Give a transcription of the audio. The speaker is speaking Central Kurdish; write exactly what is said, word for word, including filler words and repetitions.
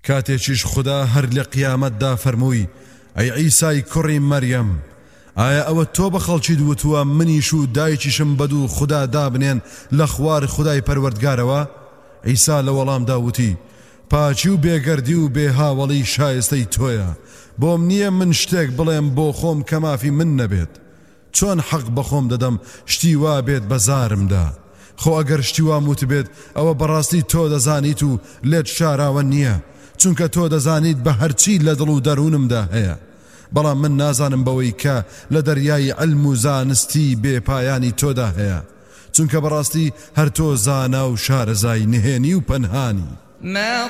کاتێکیش خدا هەر لە قیامەتدا فەرمووی ئەی عیسای کوڕی مەریەم ئایا ئەوە تۆ بە خەڵکی دووتووە منیش و دایکیشم بەدوو خدا دابنێن لە خوار خدای پەروەردگارەوە؟ عیسا لە وەڵامدا وتی پاچی و بێگەردی و بێهاوەڵی شایستەی تۆیە، بۆم نییە من شتێک بڵێم بۆ خۆم کە مافی من نەبێت. چۆن حەق بەخۆم دەدەم شتی وا بێت بەزارمدا؟ خۆ ئەگەر شتی وام وت بێت ئەوە بەڕاستی تۆ دەزانیت و لێت شاراوە نییە، چونکە تۆ دەزانیت بە هەرچی لە دڵ و دەروونمدا هەیە. بەڵام من نازانم بەوەی کە لە دەریای علم و زانستی بێپایانی تۆدا هەیە، چونکە بەڕاستی هەر تۆ زانا و شارەزای نهێنی و پەنهانی. ما